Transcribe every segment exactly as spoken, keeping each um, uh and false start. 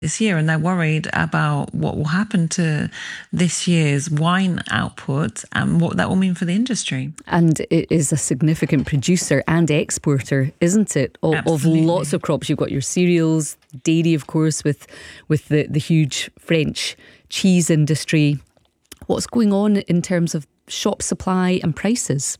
this year, and they're worried about what will happen to this year's wine output and what that will mean for the industry. And it is a significant producer and exporter, isn't it, of, of lots of crops. You've got your cereals, dairy, of course, with with the, the huge French cheese industry. What's going on in terms of shop supply and prices?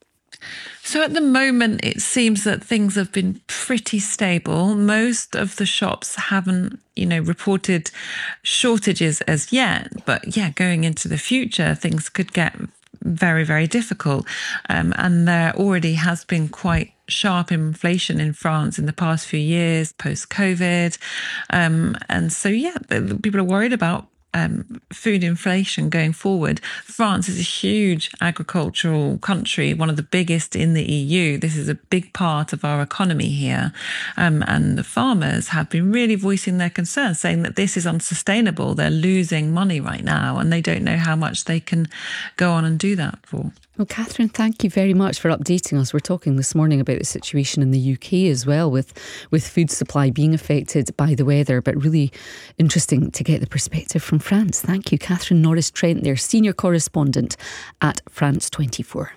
So at the moment, it seems that things have been pretty stable. Most of the shops haven't, you know, reported shortages as yet. But yeah, going into the future, things could get very, very difficult. Um, and there already has been quite sharp inflation in France in the past few years, post-COVID. Um, and so, yeah, people are worried about Um, food inflation going forward. France is a huge agricultural country, one of the biggest in the E U. This is a big part of our economy here. Um, and the farmers have been really voicing their concerns, saying that this is unsustainable. They're losing money right now and they don't know how much they can go on and do that for. Well, Catherine, thank you very much for updating us. We're talking this morning about the situation in the U K as well, with, with food supply being affected by the weather, but really interesting to get the perspective from France. Thank you, Catherine Norris-Trent, their senior correspondent at France twenty-four.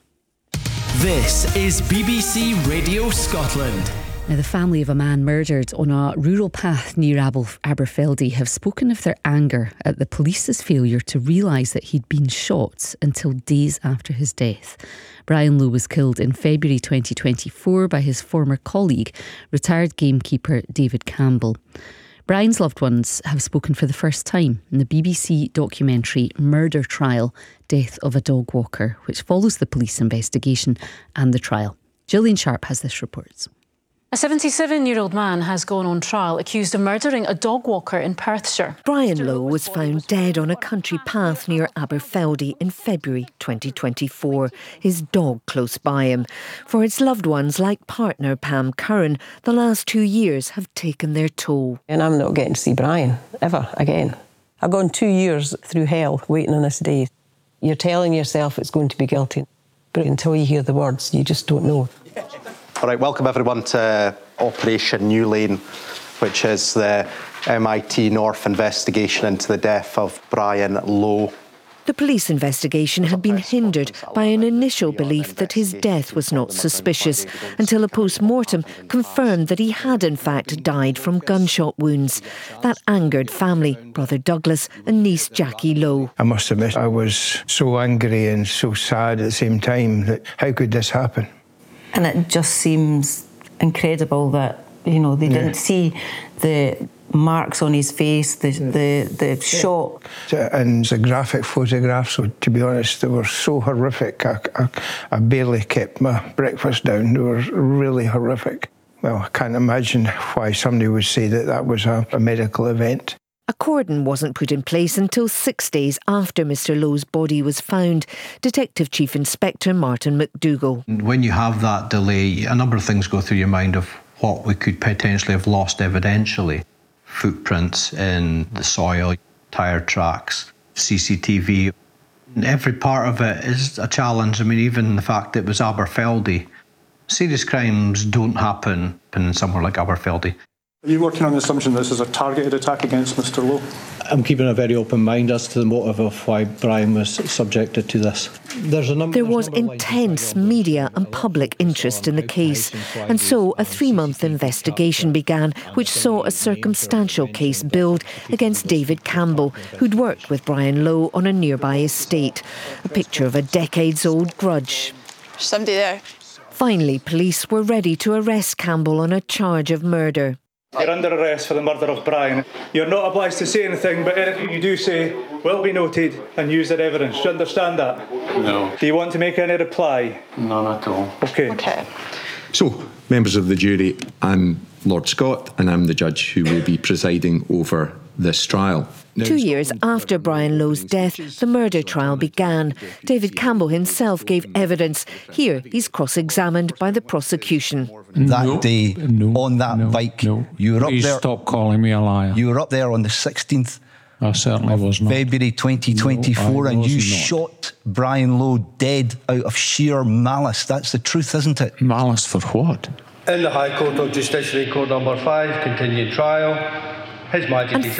This is B B C Radio Scotland. Now, the family of a man murdered on a rural path near Aber- Aberfeldy have spoken of their anger at the police's failure to realise that he'd been shot until days after his death. Brian Lowe was killed in February twenty twenty-four by his former colleague, retired gamekeeper David Campbell. Brian's loved ones have spoken for the first time in the B B C documentary Murder Trial, Death of a Dog Walker, which follows the police investigation and the trial. Gillian Sharp has this report. A seventy-seven-year-old man has gone on trial accused of murdering a dog walker in Perthshire. Brian Lowe was found dead on a country path near Aberfeldy in February twenty twenty-four, his dog close by him. For his loved ones, like partner Pam Curran, the last two years have taken their toll. And I'm not getting to see Brian ever again. I've gone two years through hell waiting on this day. You're telling yourself it's going to be guilty, but until you hear the words, you just don't know. All right, welcome everyone to Operation New Lane, which is the M I T North investigation into the death of Brian Lowe. The police investigation had been hindered by an initial belief that his death was not suspicious, until a post-mortem confirmed that he had in fact died from gunshot wounds. That angered family, brother Douglas and niece Jackie Lowe. I must admit, I was so angry and so sad at the same time that how could this happen? And it just seems incredible that, you know, they didn't yeah. see the marks on his face, the the, the shot. And it's a graphic photograph, so to be honest, they were so horrific. I, I, I barely kept my breakfast down. They were really horrific. Well, I can't imagine why somebody would say that that was a, a medical event. A cordon wasn't put in place until six days after Mister Lowe's body was found. Detective Chief Inspector Martin McDougall. When you have that delay, a number of things go through your mind of what we could potentially have lost evidentially. Footprints in the soil, tyre tracks, C C T V. Every part of it is a challenge. I mean, even the fact that it was Aberfeldy. Serious crimes don't happen in somewhere like Aberfeldy. Are you working on the assumption this is a targeted attack against Mister Lowe? I'm keeping a very open mind as to the motive of why Brian was subjected to this. There's a number, there was intense media and public interest in the case, and so a three-month investigation began, which saw a circumstantial case build against David Campbell, who'd worked with Brian Lowe on a nearby estate. A picture of a decades-old grudge. Somebody there. Finally, police were ready to arrest Campbell on a charge of murder. You're under arrest for the murder of Brian. You're not obliged to say anything, but anything you do say will be noted and used as evidence. Do you understand that? No. Do you want to make any reply? None at all. Okay. Okay. So, members of the jury, I'm Lord Scott and I'm the judge who will be presiding over this trial. Now, Two years after Brian Lowe's death, the murder trial began. David Campbell himself gave evidence. Here, he's cross-examined by the prosecution. That no, day, no, on that no, bike, no. you were Please up there. Stop calling me a liar. You were up there on the sixteenth I certainly was not. February twenty twenty-four, no, and you not. shot Brian Lowe dead out of sheer malice. That's the truth, isn't it? Malice for what? In the High Court of Justiciary, Court Number Five, continued trial. His Majesty. And